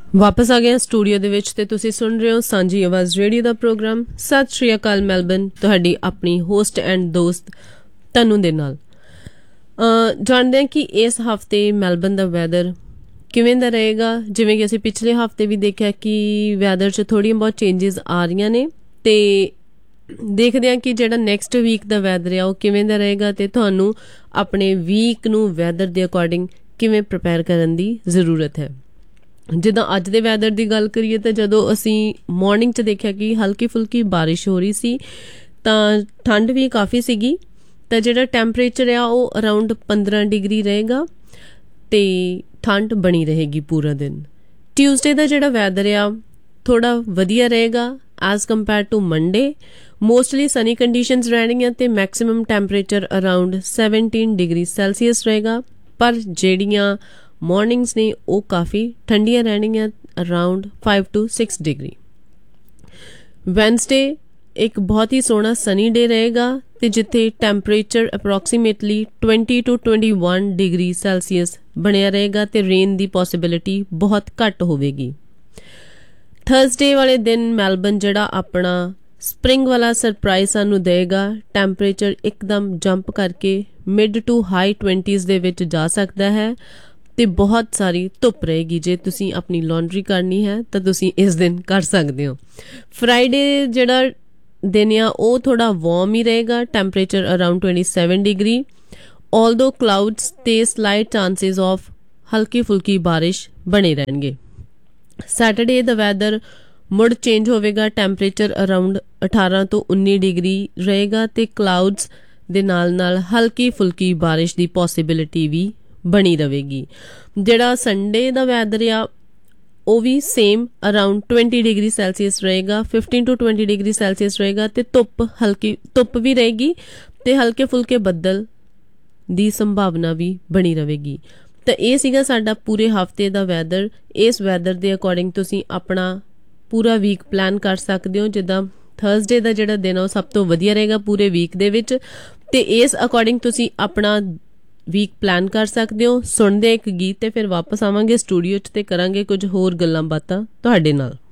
ਵਾਪਸ ਆ ਗਏ ਸਟੂਡੀਓ ਦੇ ਵਿੱਚ ਤੇ ਤੁਸੀਂ ਸੁਣ ਰਹੇ ਹੋ ਸਾਂਝੀ ਆਵਾਜ਼ ਰੇਡੀਓ ਦਾ ਪ੍ਰੋਗਰਾਮ। ਸਤਿ ਸ਼੍ਰੀ ਅਕਾਲ ਮੈਲਬਨ, ਤੁਹਾਡੀ ਆਪਣੀ ਹੋਸਟ ਐਂਡ ਦੋਸਤ ਤਨੂ ਦੇ ਨਾਲ। ਜਾਣਦੇ ਹਾਂ ਕਿ ਇਸ ਹਫ਼ਤੇ ਮੈਲਬਨ ਦਾ ਵੈਦਰ ਕਿਵੇਂ ਦਾ ਰਹੇਗਾ। ਜਿਵੇਂ ਕਿ ਅਸੀਂ ਪਿਛਲੇ ਹਫ਼ਤੇ ਵੀ ਦੇਖਿਆ ਕਿ ਵੈਦਰ 'ਚ ਥੋੜ੍ਹੀਆਂ ਬਹੁਤ ਚੇਂਜਿਸ ਆ ਰਹੀਆਂ ਨੇ, ਤੇ ਦੇਖਦੇ ਹਾਂ ਕਿ ਜਿਹੜਾ ਨੈਕਸਟ ਵੀਕ ਦਾ ਵੈਦਰ ਆ ਉਹ ਕਿਵੇਂ ਦਾ ਰਹੇਗਾ, ਤੇ ਤੁਹਾਨੂੰ ਆਪਣੇ ਵੀਕ ਨੂੰ ਵੈਦਰ ਦੇ ਅਕੋਰਡਿੰਗ ਕਿਵੇਂ ਪ੍ਰਿਪੇਅਰ ਕਰਨ ਦੀ ਜ਼ਰੂਰਤ ਹੈ। ਜਿੱਦਾਂ ਅੱਜ ਦੇ ਵੈਦਰ ਦੀ ਗੱਲ ਕਰੀਏ ਤਾਂ ਜਦੋਂ ਅਸੀਂ ਮਾਰਨਿੰਗ 'ਚ ਦੇਖਿਆ ਕਿ ਹਲਕੀ ਫੁਲਕੀ ਬਾਰਿਸ਼ ਹੋ ਰਹੀ ਸੀ, ਤਾਂ ਠੰਡ ਵੀ ਕਾਫੀ ਸੀਗੀ। ਤਾਂ ਜਿਹੜਾ ਟੈਂਪਰੇਚਰ ਆ ਉਹ ਅਰਾਊਂਡ 15 ਡਿਗਰੀ ਰਹੇਗਾ ਤੇ ਠੰਡ ਬਣੀ ਰਹੇਗੀ ਪੂਰਾ ਦਿਨ। ਟਿਊਜ਼ਡੇ ਦਾ ਜਿਹੜਾ ਵੈਦਰ ਆ ਥੋੜਾ ਵਧੀਆ ਰਹੇਗਾ as compare to Monday. Mostly Sunny conditions ਰਹਿਣਗੀਆਂ ਤੇ maximum temperature around 17 degree Celsius ਰਹੇਗਾ, ਪਰ ਜਿਹੜੀਆਂ ਮਾਰਨਿੰਗਸ ਨੇ ਉਹ ਕਾਫੀ ਠੰਡੀਆਂ ਰਹਿਣਗੀਆਂ, ਅਰਾਊਂਡ 5 to 6 ਡਿਗਰੀ। ਵੈਨਸਡੇ ਇੱਕ ਬਹੁਤ ਹੀ ਸੋਹਣਾ ਸਨੀ ਡੇ ਰਹੇਗਾ ਤੇ ਜਿੱਥੇ temperature approximately 20 to 21 degree Celsius ਬਣਿਆ ਰਹੇਗਾ ਤੇ ਰੇਨ ਦੀ ਪੋਸੀਬਿਲਿਟੀ ਬਹੁਤ ਘੱਟ ਹੋਵੇਗੀ। ਥਰਸਡੇ ਵਾਲੇ ਦਿਨ ਮੈਲਬਨ ਜਿਹੜਾ ਆਪਣਾ ਸਪਰਿੰਗ ਵਾਲਾ ਸਰਪ੍ਰਾਈਜ਼ ਸਾਨੂੰ ਦੇਗਾ। ਟੈਂਪਰੇਚਰ ਇੱਕਦਮ ਜੰਪ ਕਰਕੇ ਮਿਡ ਟੂ ਹਾਈ 20s ਦੇ ਵਿੱਚ ਜਾ ਸਕਦਾ ਹੈ ਤੇ ਬਹੁਤ ਸਾਰੀ ਧੁੱਪ ਰਹੇਗੀ। ਜੇ ਤੁਸੀਂ ਆਪਣੀ ਲਾਂਡਰੀ ਕਰਨੀ ਹੈ ਤਾਂ ਤੁਸੀਂ ਇਸ ਦਿਨ ਕਰ ਸਕਦੇ ਹੋ। ਫਰਾਈਡੇ ਜਿਹੜਾ ਦਿਨ ਆ ਉਹ ਥੋੜਾ ਵਾਰਮ ਹੀ ਰਹੇਗਾ, temperature around 27 degree, although clouds ਤੇ ਸਲਾਈਟ ਚਾਂਸਸ ਆਫ ਹਲਕੀ ਫੁਲਕੀ ਬਾਰਿਸ਼ ਬਣੇ ਰਹਿਣਗੇ। ਸੈਟਰਡੇ ਦਾ ਵੈਦਰ ਮੁੜ ਚੇਂਜ ਹੋਵੇਗਾ, ਟੈਂਪਰੇਚਰ ਅਰਾਊਂਡ 18 ਤੋਂ 19 ਡਿਗਰੀ ਰਹੇਗਾ ਤੇ ਕਲਾਉਡਸ ਦੇ ਨਾਲ ਨਾਲ ਹਲਕੀ ਫੁਲਕੀ ਬਾਰਿਸ਼ ਦੀ ਪੋਸੀਬਿਲਿਟੀ ਵੀ ਬਣੀ ਰਹੇਗੀ। ਜਿਹੜਾ ਸੰਡੇ ਦਾ ਵੈਦਰ ਆ ਉਹ ਵੀ ਸੇਮ ਅਰਾਊਂਡ 20 ਡਿਗਰੀ ਸੈਲਸੀਅਸ ਰਹੇਗਾ, 15 to 20 ਡਿਗਰੀ ਸੈਲਸੀਅਸ ਰਹੇਗਾ ਤੇ ਧੁੱਪ ਵੀ ਰਹੇਗੀ ਤੇ ਹਲਕੇ ਫੁਲਕੇ ਬੱਦਲ ਦੀ ਸੰਭਾਵਨਾ ਵੀ ਬਣੀ ਰਹੇਗੀ। ਤਾਂ ਇਹ ਸੀਗਾ ਸਾਡਾ ਪੂਰੇ ਹਫ਼ਤੇ ਦਾ ਵੈਦਰ। ਇਸ ਵੈਦਰ ਦੇ ਅਕੋਰਡਿੰਗ ਤੁਸੀਂ ਆਪਣਾ ਪੂਰਾ ਵੀਕ ਪਲਾਨ ਕਰ ਸਕਦੇ ਹੋ। ਜਿੱਦਾਂ ਥਰਸਡੇ ਦਾ ਜਿਹੜਾ ਦਿਨ ਆ ਉਹ ਸਭ ਤੋਂ ਵਧੀਆ ਰਹੇਗਾ ਪੂਰੇ ਵੀਕ ਦੇ ਵਿੱਚ, ਤੇ ਇਸ ਅਕੋਰਡਿੰਗ ਤੁਸੀਂ ਆਪਣਾ ਵੀਕ ਪਲਾਨ ਕਰ ਸਕਦੇ ਹੋ। ਸੁਣਦੇ ਇੱਕ ਗੀਤ ਤੇ ਫਿਰ ਵਾਪਸ ਆਵਾਂਗੇ ਸਟੂਡੀਓ 'ਚ ਤੇ ਕਰਾਂਗੇ ਕੁਝ ਹੋਰ ਗੱਲਾਂ ਬਾਤਾਂ ਤੁਹਾਡੇ ਨਾਲ।